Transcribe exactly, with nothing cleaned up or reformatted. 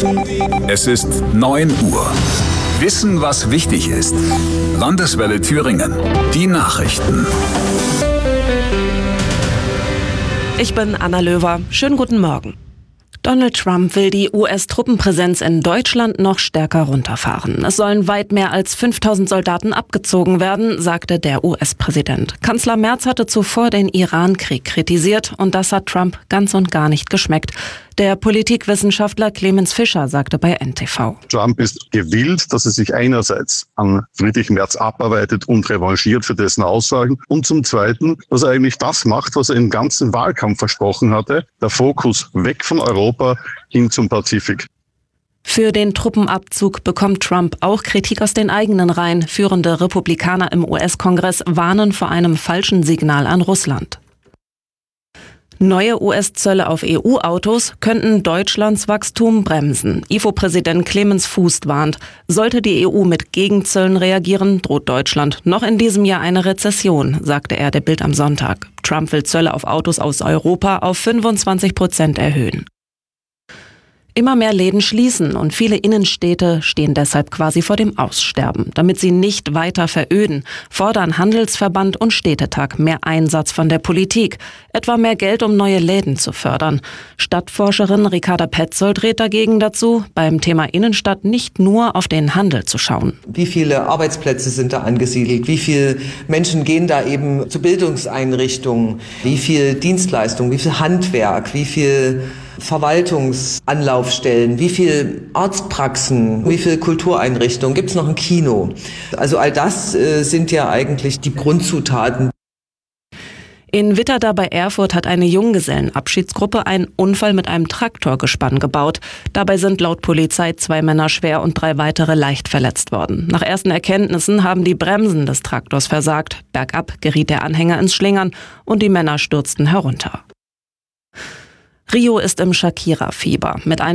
Es ist neun Uhr. Wissen, was wichtig ist. Landeswelle Thüringen. Die Nachrichten. Ich bin Anna Löwer. Schönen guten Morgen. Donald Trump will die U S-Truppenpräsenz in Deutschland noch stärker runterfahren. Es sollen weit mehr als fünftausend Soldaten abgezogen werden, sagte der U S-Präsident. Kanzler Merz hatte zuvor den Iran-Krieg kritisiert und das hat Trump ganz und gar nicht geschmeckt. Der Politikwissenschaftler Clemens Fischer sagte bei N T V: Trump ist gewillt, dass er sich einerseits an Friedrich Merz abarbeitet und revanchiert für dessen Aussagen und zum Zweiten, dass er eigentlich das macht, was er im ganzen Wahlkampf versprochen hatte, der Fokus weg von Europa hin zum Pazifik. Für den Truppenabzug bekommt Trump auch Kritik aus den eigenen Reihen. Führende Republikaner im U S-Kongress warnen vor einem falschen Signal an Russland. Neue U S-Zölle auf E U-Autos könnten Deutschlands Wachstum bremsen. I F O-Präsident Clemens Fuß warnt, sollte die E U mit Gegenzöllen reagieren, droht Deutschland noch in diesem Jahr eine Rezession, sagte er der Bild am Sonntag. Trump will Zölle auf Autos aus Europa auf fünfundzwanzig Prozent erhöhen. Immer mehr Läden schließen und viele Innenstädte stehen deshalb quasi vor dem Aussterben. Damit sie nicht weiter veröden, fordern Handelsverband und Städtetag mehr Einsatz von der Politik, etwa mehr Geld, um neue Läden zu fördern. Stadtforscherin Ricarda Petzold rät dagegen dazu, beim Thema Innenstadt nicht nur auf den Handel zu schauen. Wie viele Arbeitsplätze sind da angesiedelt? Wie viele Menschen gehen da eben zu Bildungseinrichtungen? Wie viel Dienstleistung? Wie viel Handwerk? Wie viel Verwaltungsanlaufstellen, wie viel Arztpraxen, wie viel Kultureinrichtungen, gibt es noch ein Kino? Also all das äh, sind ja eigentlich die Grundzutaten. In Witterda bei Erfurt hat eine Junggesellenabschiedsgruppe einen Unfall mit einem Traktorgespann gebaut. Dabei sind laut Polizei zwei Männer schwer und drei weitere leicht verletzt worden. Nach ersten Erkenntnissen haben die Bremsen des Traktors versagt. Bergab geriet der Anhänger ins Schlingern und die Männer stürzten herunter. Rio ist im Shakira-Fieber. Mit einem